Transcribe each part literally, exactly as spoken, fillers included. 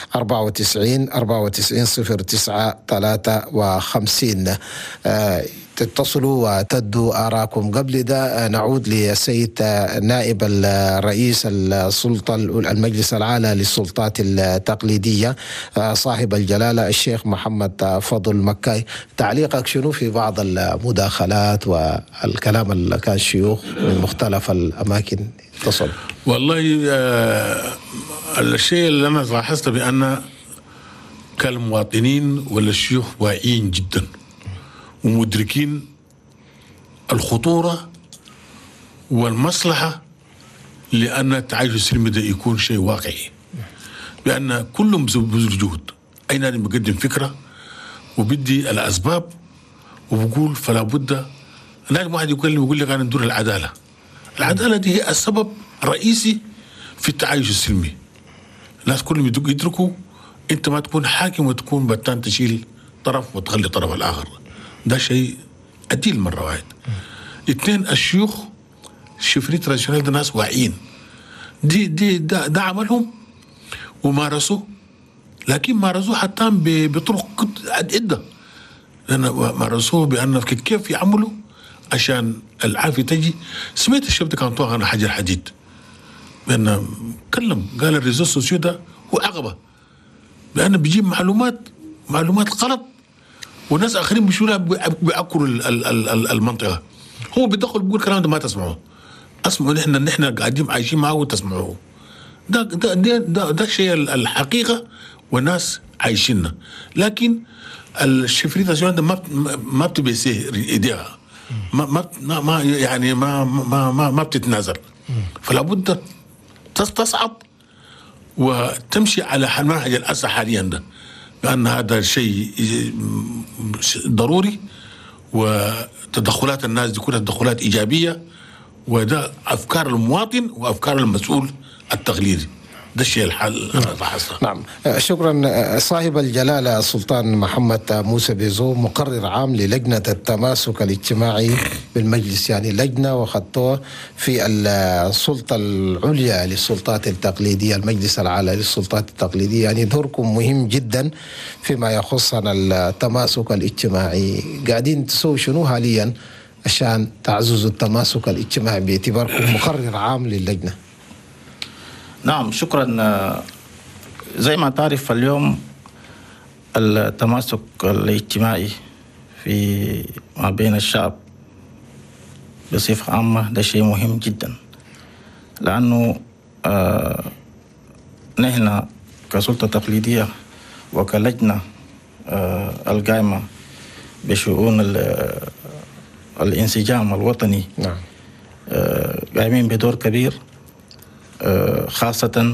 أربعة وتسعين أربعة وتسعين صفر تسعة ثلاثة وخمسين. تتصلوا وتدوا آراءكم. قبل ده نعود للسيد نائب الرئيس السلطة المجلس الأعلى للسلطات التقليدية صاحب الجلالة الشيخ محمد فضل مكاي، تعليقك شنو في بعض المداخلات والكلام اللي كان شيوخ من مختلف الأماكن اتصلوا؟ والله آه الشيء اللي أنا لاحظته بأن كالمواطنين ولا الشيوخ واعيين جدا ومدركين الخطورة والمصلحة لأن التعايش السلمي ده يكون شيء واقعي، لأن كلهم بذل جهد. أي نادي بيقدم فكرة وبدي الأسباب وبقول فلا بد. نادي واحد يقول يقول لك أنا ندور العدالة. العدالة دي هي السبب الرئيسي في التعايش السلمي. الناس كلهم يدركوا أنت ما تكون حاكم وتكون بتان تشيل طرف وتخلي الطرف الآخر. ده شيء عديل مرة واحد. اثنين، الشيوخ الشفريت تراديشنال ده ناس واعيين، دي دي ده, ده عملهم ومارسوه، لكن مارسوه حتى بطرق عدة، لأن مارسوه بأن كيف يعملوا عشان العافية تجي. سمعت الشاب ده كان طاغ على حجر حديد، لأنه كلم قال الريزو سوسيو ده هو عقبة، لأنه بيجيب معلومات معلومات غلط والناس آخرين بيشوفوا بيعكروا المنطقة. هو بيدخل بيقول كلام ده ما تسمعوه، اسمعوا نحن نحن قاعدين عايشين معه وتسمعوه. ده ده ده ده, ده الشيء الحقيقة والناس عايشيننا. لكن الشفريت ده ما ما بتبيسيه ايديها، ما ما ما يعني ما ما ما, ما بتتنازل. فلا بد تصعد وتمشي على المنهج الأساسي حاليا ده، لأن هذا شيء ضروري، وتدخلات الناس دي كلها تدخلات إيجابية، وده أفكار المواطن وأفكار المسؤول التقليدي. ده الشيء الحل أنا لاحظته. نعم، شكرا. صاحب الجلالة السلطان محمد موسى بيزو مقرر عام للجنة التماسك الاجتماعي بالمجلس، يعني لجنة وخطوة في السلطة العليا للسلطات التقليدية، المجلس الأعلى للسلطات التقليدية، يعني دوركم مهم جدا فيما يخصنا التماسك الاجتماعي. قاعدين تسوي شنو حاليا عشان تعززوا التماسك الاجتماعي باعتباركم مقرر عام للجنة؟ نعم، شكرا. زي ما تعرف اليوم التماسك الاجتماعي في ما بين الشعب بصفة عامة ده شيء مهم جدا، لأنه آه نحن كسلطة تقليدية وكلجنة آه القائمة بشؤون الانسجام الوطني نعم آه قائمين بدور كبير. آه خاصة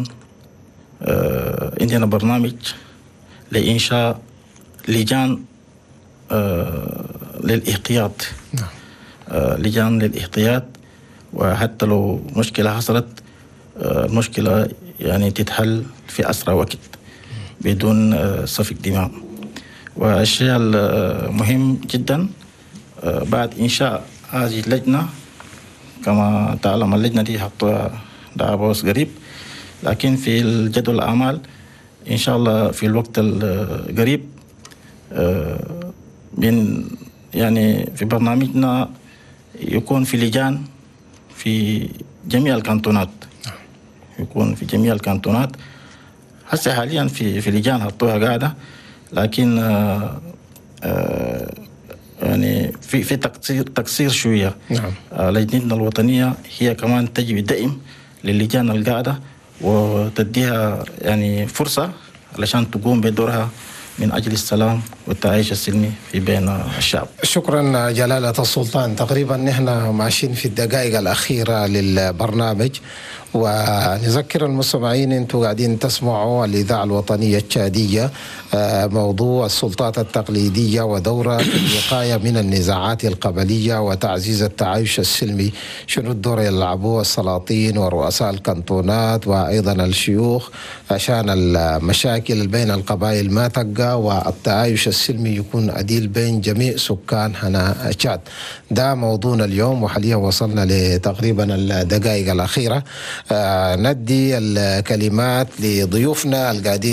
آه عندنا برنامج لإنشاء لجان آه للإحتياط. نعم. آه لجان للإحتياط، وحتى لو مشكلة حصلت آه المشكلة يعني تتحل في أسرع وقت بدون آه سفك دماء. والشيء المهم جدا آه بعد إنشاء هذه اللجنة، كما تعلم اللجنة دي حطوها ده بوس قريب، لكن في الجدول الأعمال إن شاء الله في الوقت القريب من يعني في برنامجنا يكون في لجان في جميع الكانتونات، يكون في جميع الكانتونات. هسه حاليا في في لجان حطوها قاعدة، لكن آآ آآ يعني في في تقصير تقصير شوية. نعم. لجنتنا الوطنية هي كمان تجي بدعم للجان القاعدة وتديها يعني فرصة علشان تقوم بدورها من أجل السلام والتعايش السلمي في بين الشعب. شكرا جلالة السلطان. تقريبا نحن ماشيين في الدقائق الأخيرة للبرنامج، ونذكر المستمعين انتم قاعدين تسمعوا الإذاعة الوطنية التشادية، موضوع السلطات التقليدية ودورها في الوقاية من النزاعات القبلية وتعزيز التعايش السلمي. شنو الدور يلعبوه السلاطين ورؤساء الكانتونات وأيضا الشيوخ عشان المشاكل بين القبائل ما تقع والتعايش السلمي يكون عديل بين جميع سكان هنا تشاد. ده موضوعنا اليوم، وحاليا وصلنا لتقريبا الدقائق الأخيرة. آه ندي الكلمات لضيوفنا القاعدين